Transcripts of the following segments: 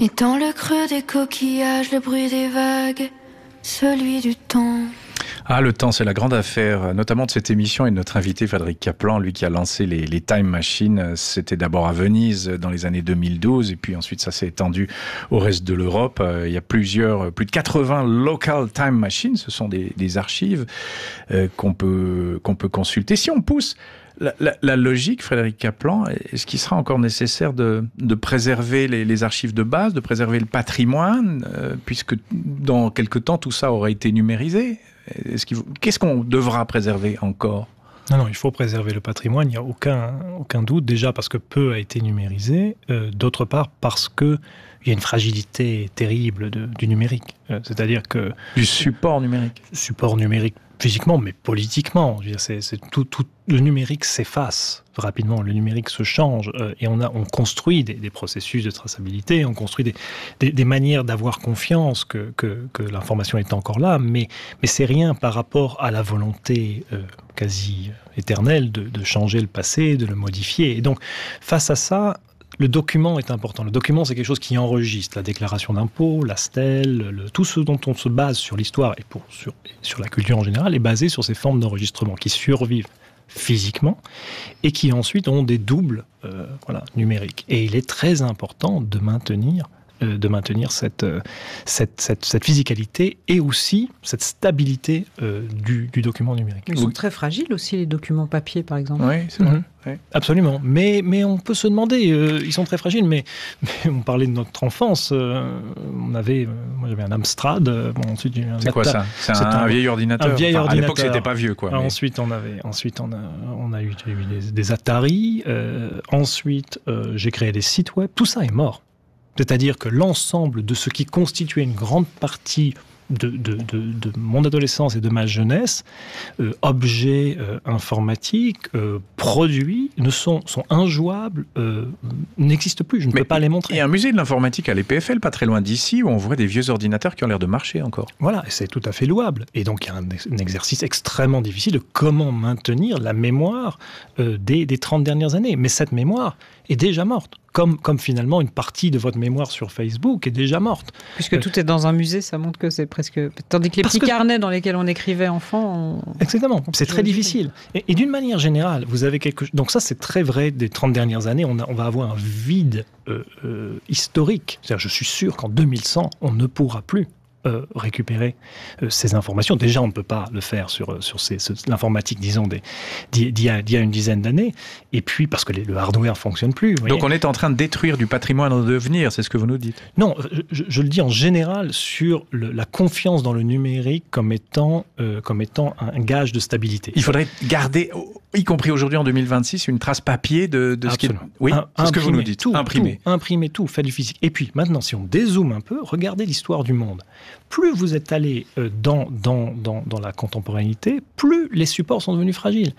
Et dans le creux des coquillages, le bruit des vagues, celui du temps. Ah, le temps, c'est la grande affaire, notamment de cette émission et de notre invité Frédéric Kaplan, lui qui a lancé les Time Machines. C'était d'abord à Venise dans les années 2012 et puis ensuite ça s'est étendu au reste de l'Europe. Il y a plus de 80 local Time Machines, ce sont des archives qu'on peut consulter. Si on pousse la logique, Frédéric Kaplan, est-ce qu'il sera encore nécessaire de préserver les archives de base, de préserver le patrimoine, puisque dans quelque temps tout ça aura été numérisé? Qu'est-ce qu'on devra préserver encore ? Non, il faut préserver le patrimoine, il n'y a aucun doute, déjà parce que peu a été numérisé, d'autre part parce qu'il y a une fragilité terrible du numérique, c'est-à-dire que... Du support numérique. Support numérique physiquement, mais politiquement. Je veux dire, c'est tout, le numérique s'efface rapidement, le numérique se change et on construit des processus de traçabilité, on construit des manières d'avoir confiance que l'information est encore là, mais c'est rien par rapport à la volonté quasi éternelle de changer le passé, de le modifier. Et donc, face à ça, le document est important. Le document, c'est quelque chose qui enregistre la déclaration d'impôt, la stèle, tout ce dont on se base sur l'histoire et sur la culture en général est basé sur ces formes d'enregistrement qui survivent physiquement et qui ensuite ont des doubles numériques. Et il est très important de maintenir cette physicalité et aussi cette stabilité du document numérique. Ils sont très fragiles aussi, les documents papier, par exemple. Oui, c'est vrai. Oui. Absolument. Mais on peut se demander, ils sont très fragiles, mais on parlait de notre enfance. Moi, j'avais un Amstrad. Ensuite, c'est quoi ça ? C'est un vieil ordinateur. Un vieil ordinateur. À l'époque, c'était pas vieux, quoi. Mais... Ensuite, on a eu des Atari. Ensuite, j'ai créé des sites web. Tout ça est mort. C'est-à-dire que l'ensemble de ce qui constituait une grande partie de mon adolescence et de ma jeunesse, objets informatiques, produits, sont injouables, n'existent plus, je ne peux pas les montrer. Il y a un musée de l'informatique à l'EPFL, pas très loin d'ici, où on voit des vieux ordinateurs qui ont l'air de marcher encore. Voilà, et c'est tout à fait louable. Et donc il y a un exercice extrêmement difficile de comment maintenir la mémoire des 30 dernières années. Mais cette mémoire est déjà morte. Comme finalement une partie de votre mémoire sur Facebook est déjà morte. Puisque tout est dans un musée, ça montre que c'est presque... Tandis que les petits carnets dans lesquels on écrivait enfant... Exactement, c'est très difficile. Et d'une manière générale, vous avez quelque chose... Donc ça, c'est très vrai des 30 dernières années, on va avoir un vide historique. C'est-à-dire, je suis sûr qu'en 2100, on ne pourra plus récupérer ces informations. Déjà, on ne peut pas le faire sur l'informatique, disons, d'il y a une dizaine d'années. Et puis, parce que le hardware ne fonctionne plus. Donc, on est en train de détruire du patrimoine en devenir, c'est ce que vous nous dites ? Non, je le dis en général sur la confiance dans le numérique comme étant un gage de stabilité. Il faudrait garder, y compris aujourd'hui en 2026, une trace papier de ce qui est... Oui, c'est ce que vous nous dites. Imprimer tout, faire du physique. Et puis, maintenant, si on dézoome un peu, regardez l'histoire du monde. Plus vous êtes allé dans la contemporanéité, plus les supports sont devenus fragiles.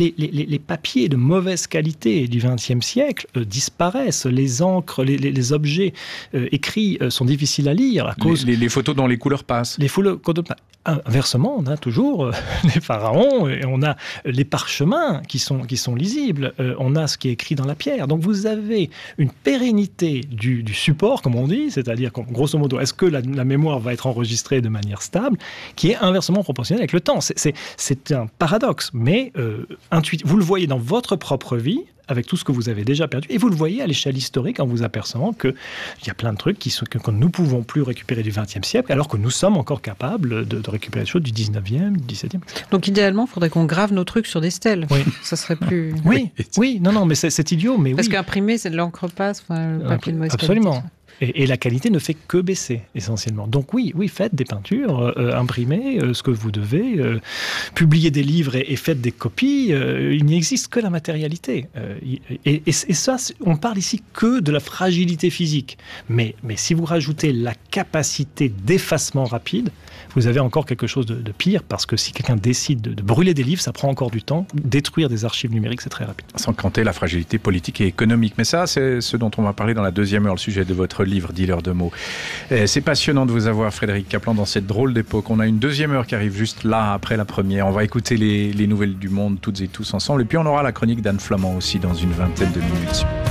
Les papiers de mauvaise qualité du XXe siècle disparaissent. Les encres, les objets écrits sont difficiles à lire à cause... Les photos dont les couleurs passent. Inversement, on a toujours les pharaons, et on a les parchemins qui sont lisibles, on a ce qui est écrit dans la pierre. Donc vous avez une pérennité du support, comme on dit, c'est-à-dire grosso modo, est-ce que la mémoire va être enregistrée de manière stable, qui est inversement proportionnelle avec le temps. C'est un paradoxe, mais vous le voyez dans votre propre vie, avec tout ce que vous avez déjà perdu, et vous le voyez à l'échelle historique en vous apercevant qu'il y a plein de trucs que nous ne pouvons plus récupérer du XXe siècle, alors que nous sommes encore capables de récupérer des choses du XIXe, du XVIIe. Donc idéalement, il faudrait qu'on grave nos trucs sur des stèles. Oui. Ça serait plus... Oui, non, mais c'est idiot, mais Parce oui. qu'imprimer, c'est de l'encre passe, le papier de mauvaise qualité. Absolument. Et la qualité ne fait que baisser, essentiellement. Donc oui, faites des peintures, imprimez ce que vous devez, publiez des livres et faites des copies. Il n'y existe que la matérialité. Et ça, on parle ici que de la fragilité physique. Mais si vous rajoutez la capacité d'effacement rapide, vous avez encore quelque chose de pire, parce que si quelqu'un décide de brûler des livres, ça prend encore du temps. Détruire des archives numériques, c'est très rapide. Sans compter la fragilité politique et économique. Mais ça, c'est ce dont on va parler dans la deuxième heure, le sujet de votre livre, Dealer de mots. C'est passionnant de vous avoir, Frédéric Kaplan, dans cette drôle d'époque. On a une deuxième heure qui arrive juste là, après la première. On va écouter les nouvelles du monde, toutes et tous ensemble. Et puis on aura la chronique d'Anne Flamand aussi dans une vingtaine de minutes.